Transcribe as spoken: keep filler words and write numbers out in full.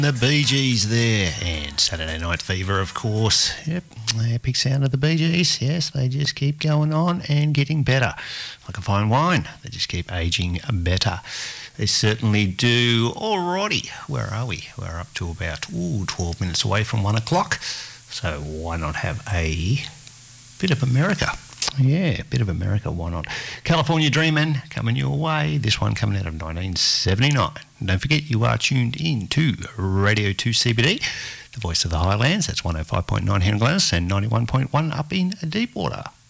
The Bee Gees there, and Saturday Night Fever, of course. Yep, the epic sound of the Bee Gees. Yes, they just keep going on and getting better. Like a fine wine, they just keep ageing better. They certainly do. Alrighty, where are we? We're up to about ooh, twelve minutes away from one o'clock. So why not have a bit of America? Yeah, a bit of America, why not? California Dreamin' coming your way. This one coming out of nineteen seventy-nine. And don't forget, you are tuned in to Radio two C B D, the voice of the Highlands. That's one oh five point nine here in Glennis and ninety-one point one up in Deepwater.